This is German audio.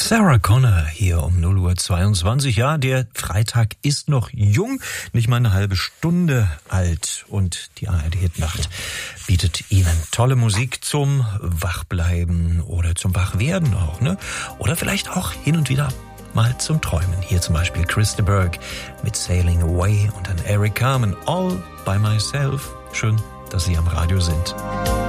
Sarah Connor hier um 0:22 Uhr. Ja, der Freitag ist noch jung, nicht mal eine halbe Stunde alt. Und die ARD-Hitnacht bietet Ihnen tolle Musik zum Wachbleiben oder zum Wachwerden auch, ne? Oder vielleicht auch hin und wieder mal zum Träumen. Hier zum Beispiel Chris de Burgh mit Sailing Away und dann Eric Carmen, All by Myself. Schön, dass Sie am Radio sind.